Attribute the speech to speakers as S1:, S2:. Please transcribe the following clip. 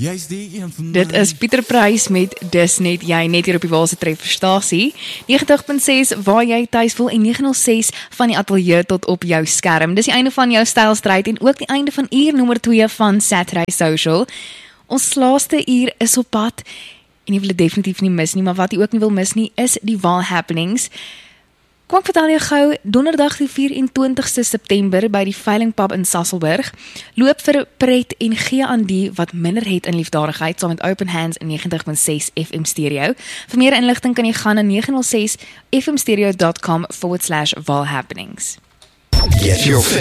S1: Jy's die een van
S2: Dit is Pieter Prys met Dis Net Jy, net hier op die Waalse Trefferstasie 90.6 waar jy tuis voel en 906 van die ateljee tot op jou skerm. Dis die einde van jou stylstryd en ook die einde van uur nommer 2 van Saturday Social. Ons laaste uur is op pad en jy wil dit definitief nie mis nie, maar wat jy ook nie wil mis nie is die Waal Happenings. Kom ek vertel jou gou, donderdag die 24ste September by die Veiling Pub in Sasolburg. Loop vir pret en gee aan die wat minder het in liefdadigheid, saam met Open Hands in 90.6 FM Stereo. Vir meer inligting kan jy gaan na 906fmstereo.com/Waal Happenings.
S3: Get your